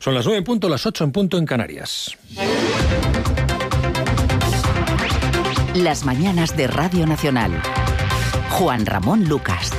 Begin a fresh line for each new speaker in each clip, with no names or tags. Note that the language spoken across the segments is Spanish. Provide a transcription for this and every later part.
Son las 9 en punto, las 8 en punto en Canarias.
Las mañanas de Radio Nacional. Juan Ramón Lucas.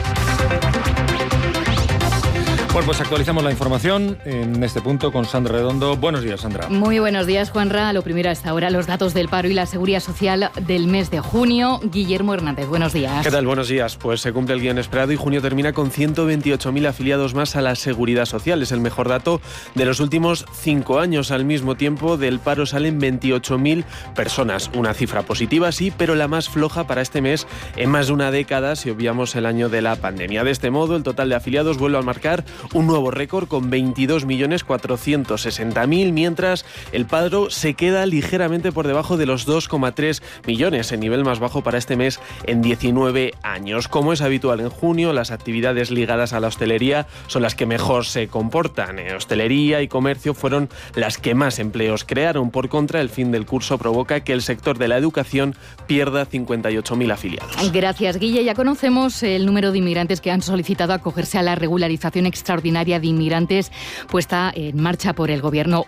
Bueno, pues actualizamos la información en este punto con Sandra Redondo. Buenos días, Sandra.
Muy buenos días, Juanra. Lo primero a esta hora, los datos del paro y la seguridad social del mes de junio. Guillermo Hernández, buenos días.
¿Qué tal? Buenos días. Pues se cumple el guión esperado y junio termina con 128.000 afiliados más a la seguridad social. Es el mejor dato de los últimos 5 años. Al mismo tiempo, del paro salen 28.000 personas. Una cifra positiva, sí, pero la más floja para este mes en más de una década si obviamos el año de la pandemia. De este modo, el total de afiliados vuelve a marcar un nuevo récord con 22.460.000, mientras el paro se queda ligeramente por debajo de los 2,3 millones, el nivel más bajo para este mes en 19 años. Como es habitual en junio, las actividades ligadas a la hostelería son las que mejor se comportan. Hostelería y comercio fueron las que más empleos crearon. Por contra, el fin del curso provoca que el sector de la educación pierda 58.000 afiliados.
Gracias, Guille. Ya conocemos el número de inmigrantes que han solicitado acogerse a la regularización extraordinaria de inmigrantes puesta en marcha por el Gobierno.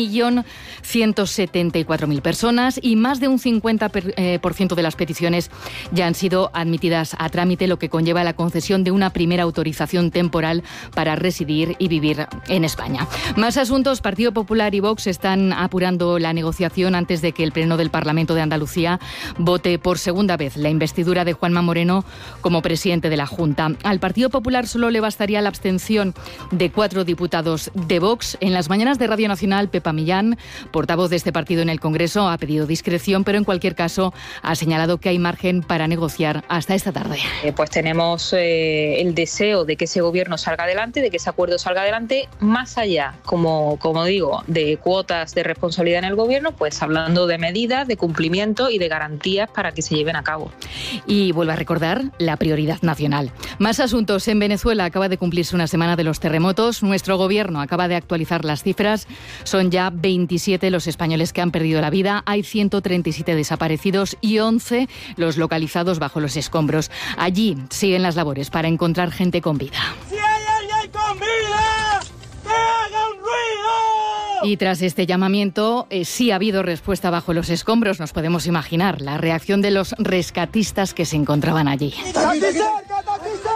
1.174.000 personas y más de un 50% de las peticiones ya han sido admitidas a trámite, lo que conlleva la concesión de una primera autorización temporal para residir y vivir en España. Más asuntos. Partido Popular y Vox están apurando la negociación antes de que el Pleno del Parlamento de Andalucía vote por segunda vez la investidura de Juanma Moreno como presidente de la Junta. Al Partido Popular solo le bastaría la abstención de 4 diputados de Vox. En las mañanas de Radio Nacional, Pepa Millán, portavoz de este partido en el Congreso, ha pedido discreción, pero en cualquier caso ha señalado que hay margen para negociar hasta esta tarde.
Pues tenemos el deseo de que ese gobierno salga adelante, de que ese acuerdo salga adelante, más allá, como digo, de cuotas de responsabilidad en el gobierno, pues hablando de medidas, de cumplimiento y de garantías para que se lleven a cabo.
Y vuelvo a recordar la prioridad nacional. Más asuntos. En Venezuela acaba de cumplirse una semana de los terremotos. Nuestro gobierno acaba de actualizar las cifras. Son ya 27 los españoles que han perdido la vida. Hay 137 desaparecidos y 11 los localizados bajo los escombros. Allí siguen las labores para encontrar gente con vida.
¡Si hay alguien con vida, que haga un ruido!
Y tras este llamamiento, sí ha habido respuesta bajo los escombros. Nos podemos imaginar la reacción de los rescatistas que se encontraban allí.
¡Está aquí cerca! ¡Está aquí cerca!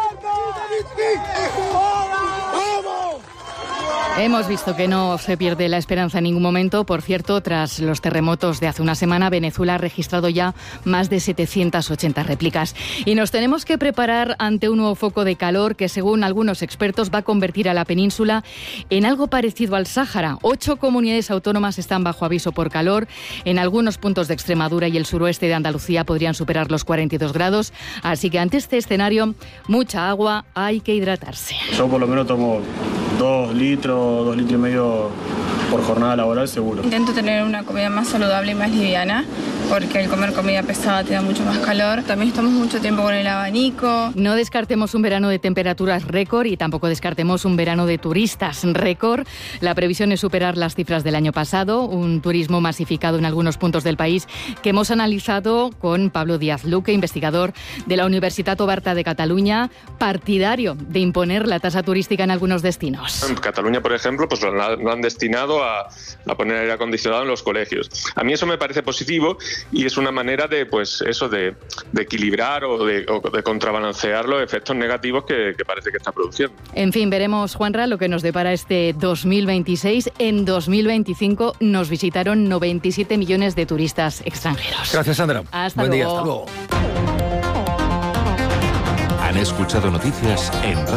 Hemos visto que no se pierde la esperanza en ningún momento. Por cierto, tras los terremotos de hace una semana, Venezuela ha registrado ya más de 780 réplicas. Y nos tenemos que preparar ante un nuevo foco de calor que, según algunos expertos, va a convertir a la península en algo parecido al Sáhara. 8 comunidades autónomas están bajo aviso por calor. En algunos puntos de Extremadura y el suroeste de Andalucía podrían superar los 42 grados. Así que ante este escenario, mucha agua, hay que hidratarse.
Yo por lo menos tomo 2 litros y medio por jornada laboral seguro.
Intento tener una comida más saludable y más liviana, porque el comer comida pesada te da mucho más calor. También estamos mucho tiempo con el abanico.
No descartemos un verano de temperaturas récord y tampoco descartemos un verano de turistas récord. La previsión es superar las cifras del año pasado, un turismo masificado en algunos puntos del país que hemos analizado con Pablo Díaz Luque, investigador de la Universitat Oberta de Cataluña, partidario de imponer la tasa turística en algunos destinos.
En Cataluña, por ejemplo, pues lo han destinado a poner aire acondicionado en los colegios. A mí eso me parece positivo y es una manera de, pues eso, de equilibrar o de contrabalancear los efectos negativos que parece que está produciendo.
En fin, veremos, Juanra, lo que nos depara este 2026. En 2025 nos visitaron 97 millones de turistas extranjeros.
Gracias, Sandra.
Hasta
luego. Buen día,
luego.
hasta luego.
Han escuchado noticias en